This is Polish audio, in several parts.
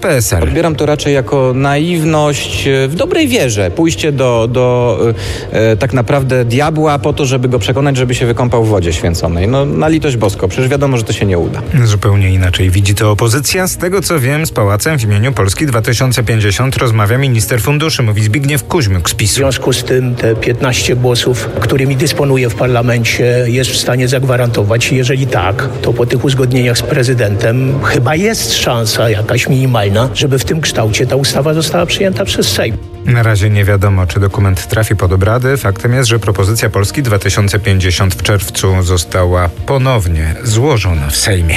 PSL. Odbieram to raczej jako naiwność w dobrej wierze. Pójście do tak naprawdę diabła po to, żeby go przekonać, żeby się wykąpał w wodzie święconej. No na litość boską, przecież wiadomo, że to się nie uda. Zupełnie inaczej widzi to opozycja. Z tego co wiem, z Pałacem w imieniu Polski 2050 rozmawia minister funduszy, mówi Zbigniew Kuźmiuk z PiS-u. W związku z tym te 15 głosów, którymi dysponuje w parlamencie, jest w stanie zagwarantować. Jeżeli tak, to po tych uzgodnieniach z prezydentem chyba jest szansa jakaś minimalna, żeby w tym kształcie ta ustawa została przyjęta przez Sejm. Na razie nie wiadomo, czy dokument trafi pod obrady. Faktem jest, że propozycja Polski 2050 w czerwcu została ponownie złożona w Sejmie.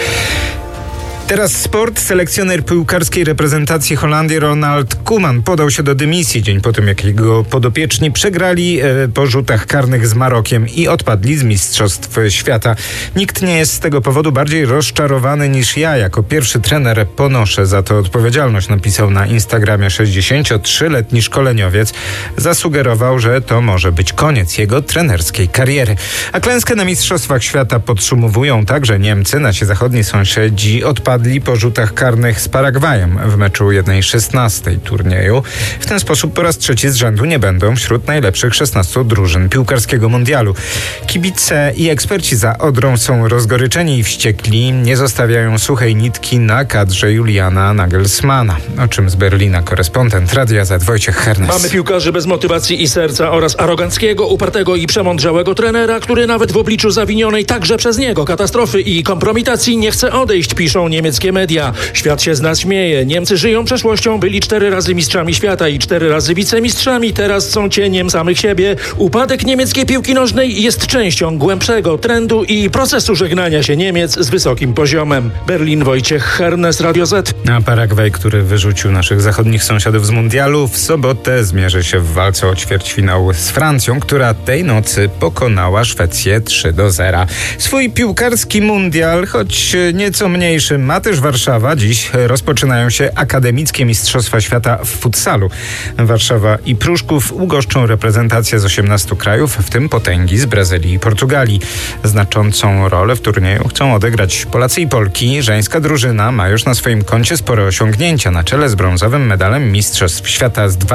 Teraz sport. Selekcjoner piłkarskiej reprezentacji Holandii Ronald Koeman podał się do dymisji dzień po tym, jak jego podopieczni przegrali po rzutach karnych z Marokiem i odpadli z Mistrzostw Świata. Nikt nie jest z tego powodu bardziej rozczarowany niż ja. Jako pierwszy trener ponoszę za to odpowiedzialność, napisał na Instagramie 63-letni szkoleniowiec. Zasugerował, że to może być koniec jego trenerskiej kariery. A klęskę na Mistrzostwach Świata podsumowują także Niemcy. Nasi zachodni sąsiedzi odpadli po rzutach karnych z Paragwajem w meczu 1/16 turnieju. W ten sposób po raz trzeci z rzędu nie będą wśród najlepszych 16 drużyn piłkarskiego mundialu. Kibice i eksperci za Odrą są rozgoryczeni i wściekli. Nie zostawiają suchej nitki na kadrze Juliana Nagelsmana. O czym z Berlina korespondent Radia Z Wojciech Hernes. Mamy piłkarzy bez motywacji i serca oraz aroganckiego, upartego i przemądrzałego trenera, który nawet w obliczu zawinionej także przez niego katastrofy i kompromitacji nie chce odejść, piszą niemieckie media. Świat się z nas śmieje. Niemcy żyją przeszłością, byli 4 razy mistrzami świata i 4 razy wicemistrzami, teraz są cieniem samych siebie. Upadek niemieckiej piłki nożnej jest częścią głębszego trendu i procesu żegnania się Niemiec z wysokim poziomem. Berlin, Wojciech Hernes, Radio Z. A Paragwaj, który wyrzucił naszych zachodnich sąsiadów z mundialu, w sobotę zmierzy się w walce o ćwierćfinał z Francją, która tej nocy pokonała Szwecję 3-0. Swój piłkarski mundial, choć nieco mniejszy, ma też Warszawa. Dziś rozpoczynają się akademickie Mistrzostwa Świata w futsalu. Warszawa i Pruszków ugoszczą reprezentację z 18 krajów, w tym potęgi z Brazylii i Portugalii. Znaczącą rolę w turnieju chcą odegrać Polacy i Polki. Żeńska drużyna ma już na swoim koncie spore osiągnięcia, na czele z brązowym medalem Mistrzostw Świata z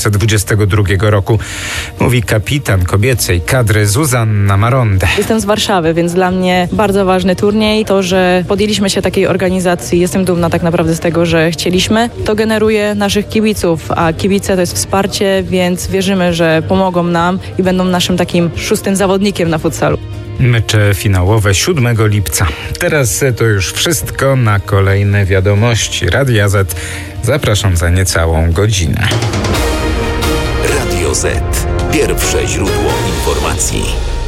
2022 roku. Mówi kapitan kobiecej kadry Zuzanna Maronde. Jestem z Warszawy, więc dla mnie bardzo ważny turniej. To, że podjęliśmy się takiej organizacji, jestem dumna tak naprawdę z tego, że chcieliśmy. To generuje naszych kibiców, a kibice to jest wsparcie, więc wierzymy, że pomogą nam i będą naszym takim 6. zawodnikiem na futsalu. Mecze finałowe 7 lipca. Teraz to już wszystko. Na kolejne wiadomości Radia Z zapraszam za niecałą godzinę. Radio Z. Pierwsze źródło informacji.